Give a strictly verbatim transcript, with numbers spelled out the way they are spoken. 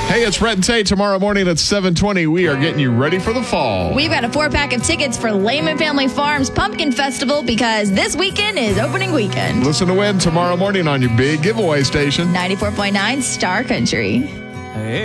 Hey, it's Brett and Tate. Tomorrow morning at seven twenty, we are getting you ready for the fall. We've got a four-pack of tickets for Lehman Family Farms Pumpkin Festival because this weekend is opening weekend. Listen to win tomorrow morning on your big giveaway station. ninety-four point nine Star Country.